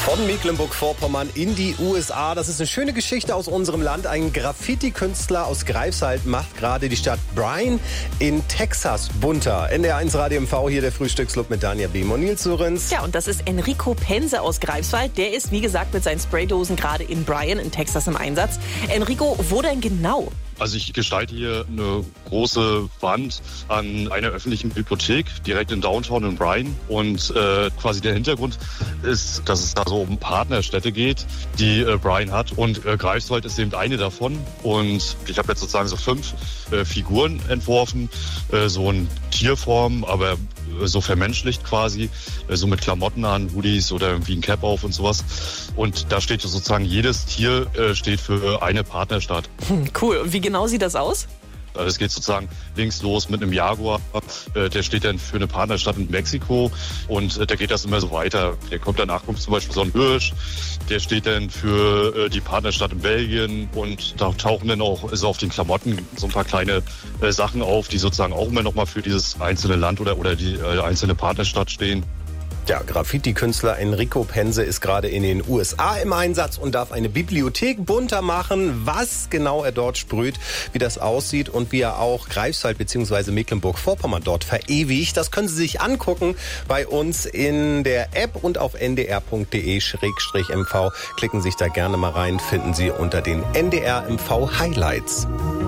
Von Mecklenburg-Vorpommern in die USA. Das ist eine schöne Geschichte aus unserem Land. Ein Graffiti-Künstler aus Greifswald macht gerade die Stadt Bryan in Texas bunter. NDR1 Radio MV, hier der Frühstücksclub mit Daniel Behm und Nils Sörenz. Ja, und das ist Enrico Pense aus Greifswald. Der ist, wie gesagt, mit seinen Spraydosen gerade in Bryan in Texas im Einsatz. Enrico, wo denn genau? Also ich gestalte hier eine große Wand an einer öffentlichen Bibliothek direkt in Downtown in Bryan. Und quasi der Hintergrund ist, dass es da so um Partnerstädte geht, die Bryan hat. Und Greifswald ist eben eine davon. Und ich habe jetzt sozusagen so 5 Figuren entworfen, so in Tierform, aber so vermenschlicht quasi, so mit Klamotten an, Hoodies oder irgendwie ein Cap auf und sowas. Und da steht sozusagen, jedes Tier steht für eine Partnerstadt. Cool. Und wie genau sieht das aus? Es geht sozusagen links los mit einem Jaguar, der steht dann für eine Partnerstadt in Mexiko und da geht das immer so weiter. Der kommt danach, kommt zum Beispiel so ein Hirsch, der steht dann für die Partnerstadt in Belgien und da tauchen dann auch so auf den Klamotten so ein paar kleine Sachen auf, die sozusagen auch immer nochmal für dieses einzelne Land oder die einzelne Partnerstadt stehen. Der Graffiti-Künstler Enrico Pense ist gerade in den USA im Einsatz und darf eine Bibliothek bunter machen. Was genau er dort sprüht, wie das aussieht und wie er auch Greifswald bzw. Mecklenburg-Vorpommern dort verewigt, das können Sie sich angucken bei uns in der App und auf ndr.de/mv. Klicken Sie sich da gerne mal rein, finden Sie unter den NDR MV Highlights.